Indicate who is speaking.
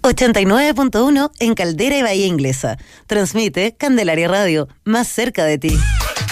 Speaker 1: 89.1 en Caldera y Bahía Inglesa. Transmite Candelaria Radio, más cerca de ti.